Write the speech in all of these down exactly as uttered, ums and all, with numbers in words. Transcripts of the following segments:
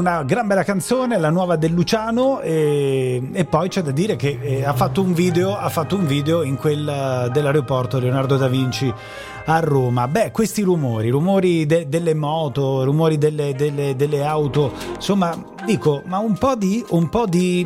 Una gran bella canzone, la nuova del Luciano, e, e poi c'è da dire che eh, ha fatto un video, ha fatto un video in quel dell'aeroporto Leonardo da Vinci a Roma. Beh, questi rumori, rumori de, delle moto, rumori delle, delle, delle auto, insomma, dico, ma un po' di, un po' di,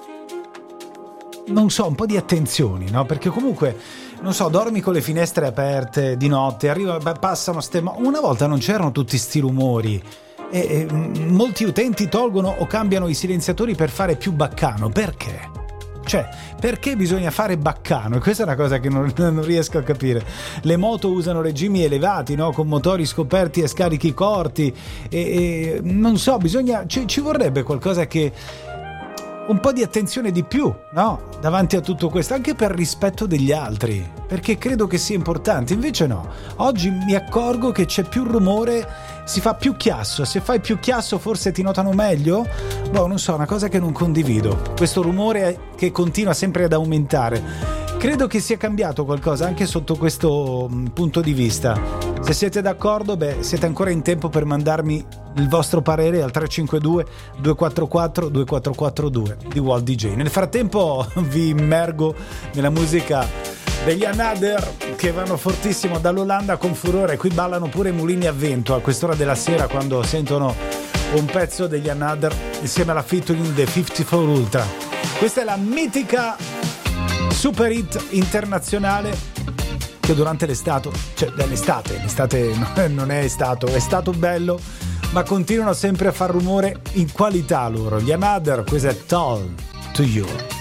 non so, un po' di attenzioni, no? Perché comunque, non so, dormi con le finestre aperte di notte, arriva, passano ste, una volta non c'erano tutti sti rumori. E, e molti utenti tolgono o cambiano i silenziatori per fare più baccano. Perché? Cioè, perché bisogna fare baccano? E questa è una cosa che non, non riesco a capire. Le moto usano regimi elevati, no? Con motori scoperti e scarichi corti, e, e non so, bisogna, ci, ci vorrebbe qualcosa che, un po' di attenzione di più, no? Davanti a tutto questo, anche per rispetto degli altri, perché credo che sia importante. Invece no, oggi mi accorgo che c'è più rumore, si fa più chiasso. Se fai più chiasso forse ti notano meglio? Boh, non so, una cosa che non condivido, questo rumore che continua sempre ad aumentare. Credo che sia cambiato qualcosa anche sotto questo punto di vista. Se siete d'accordo, beh, siete ancora in tempo per mandarmi il vostro parere al tre cinque due due quattro quattro due quattro quattro due di Walt D J. Nel frattempo vi immergo nella musica degli Another, che vanno fortissimo dall'Olanda con furore. Qui ballano pure i mulini a vento a quest'ora della sera quando sentono un pezzo degli Another insieme alla featuring The cinquantaquattro Ultra. Questa è la mitica super hit internazionale che durante l'estate, cioè l'estate, l'estate non è stato, è stato bello, ma continuano sempre a far rumore in qualità loro. Gli Another, questa è Tall to You.